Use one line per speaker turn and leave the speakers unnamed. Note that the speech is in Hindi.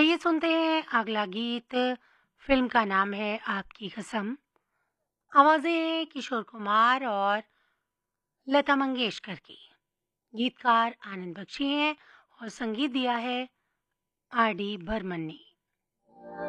आइए सुनते हैं अगला गीत। फ़िल्म का नाम है आपकी कसम। आवाज़ें हैं किशोर कुमार और लता मंगेशकर की। गीतकार आनंद बख्शी हैं और संगीत दिया है आर डी बर्मन ने।